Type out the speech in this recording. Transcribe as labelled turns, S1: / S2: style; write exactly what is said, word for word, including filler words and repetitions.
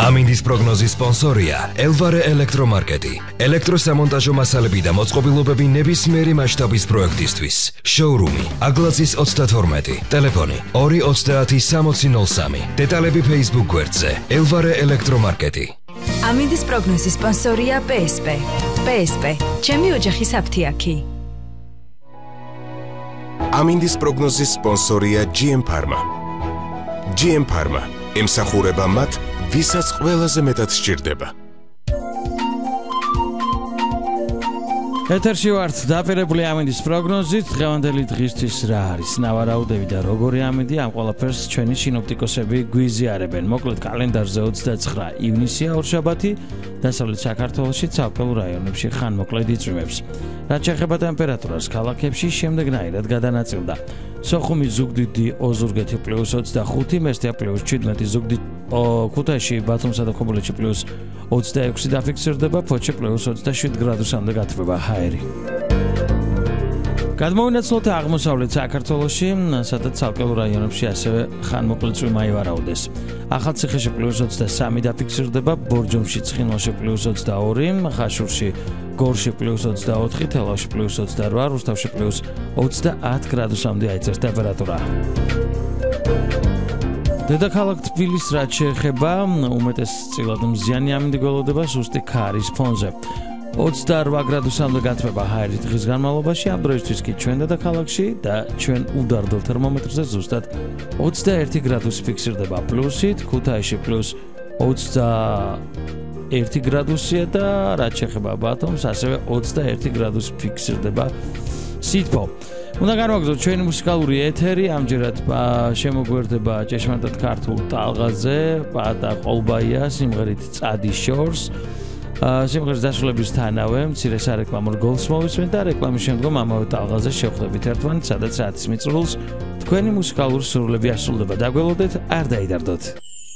S1: ამინდის პროგნოზის სპონსორია ელვარე ელექტრომარკეტი. ელექტროსამონტაჟო მასალები და მოწყობილობები ნებისმიერი მასშტაბის პროექტისთვის. შოურუმი აგლაძის ოცდათორმეტი, ტელეფონი ორი ოცდაათი სამოცი ნოლ სამი. დეტალები Facebook გვერდზე ელვარე ელექტრომარკეტი.
S2: ამინდის პროგნოზის სპონსორია პე ეს პე. პე ეს პე, ჩემი ოჯახის აფთიაქი.
S3: ამინდის პროგნოზის სპონსორია ჯი ემ Pharma. ჯი ემ Pharma ემსახურება მათ, ვისაც ყველაზე მეტად სჭირდება.
S4: ეთერში ვართ დაპირებული ამინდის პროგნოზით. დღევანდელი დღისთვის რა არის ნავარაუდები და როგორი ამინდი, ამ ყველაფერს ჩვენი სინოპტიკოსები გვიზიარებენ. მოკლედ კალენდარზე ოცდაცხრა ივნისია ორშაბათი, დასავლეთ საქართველოში ცალკეულ რაიონებში ხანმოკლედ იწვიმებს. რაც შეეხება ტემპერატურას, ქალაქებში შემდეგნაირად გადანაწილდა. სოხუმი ზუგდიდი ოზურგეთი პლუს ოცდახუთი, მესტია პლუს ჩვიდმეტი, ზუგდიდი ქუთაისში, ბათუმსა და ქობულეთში პლუს ოცდაექვსი დაფიქსირდება, ფოთში პლუს ოცდაშვიდი გრადუსამდე გათბება ჰაერი. გადმოვინაცვლოთ აღმოსავლეთ საქართველოში, სადაც ცალკეულ რაიონებში ასევე ხანმოკლე წვიმა ივარაუდეს. ახალციხეში პლუს ოცდასამი დაფიქსირდება, ბორჯომში, ცხინვალში პლუს ოცდაორი, ხაშურში, გორში პლუს ოცდაოთხი, თელავში პლუს ოცდარვა, რუსთავში პლუს ოცდაათი გრადუსამდე აიწევს ტემპერატურა. დედაქალაქ თბილისს რაც შეეხება, უმეტესწილად მზიანი ამინდი გველოდება სუსტი ქარის ფონზე. ოცდარვა გრადუსამდე გათბება ჰაერი დღის განმავლობაში, ამ დროისთვის კი ჩვენ დედაქალაქში და ჩვენ უდარდელ თერმომეტრზე ზუსტად ოცდაერთი გრადუსი ფიქსირდება პლუსით, ქუთაისში პლუს ოცდაერთი გრადუსია და რაც შეეხება ბათუმს, ასევე ოცდაერთი გრადუსი ფიქსირდება სითბო. უნდა განვაგრძოთ ჩვენი მუსიკალური ეთერი, ამჯერად შემოგვერდება ჭეშმარიტად ქართულ ტალღაზე, პატა ყოლბაია სიმღერით წადი შორს. სიმღერის დასრულებისთანავე მცირე სარეკლამო რგოლს მოვისმენთ და რეკლამის შემდგომ ამავე ტალღაზე შევხვდებით ერთმანეთს, სადაც საათის მიწურულს თქვენი მუსიკალური სურვილები ასრულდება. დაგველოდეთ, არ დაიდარდოთ.